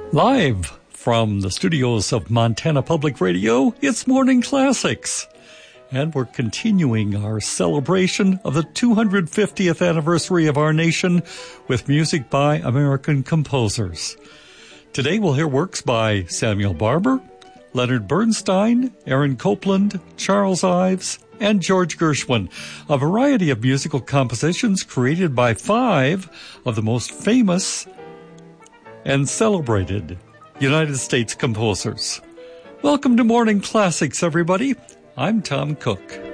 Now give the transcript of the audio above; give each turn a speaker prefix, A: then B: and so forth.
A: Live from the studios of Montana Public Radio, it's Morning Classics. And we're continuing our celebration of the 250th anniversary of our nation with music by American composers. Today we'll hear works by Samuel Barber, Leonard Bernstein, Aaron Copland, Charles Ives, and George Gershwin, a variety of musical compositions created by 5 of the most famous and celebrated United States composers. Welcome to Morning Classics, everybody. I'm Tom Cook.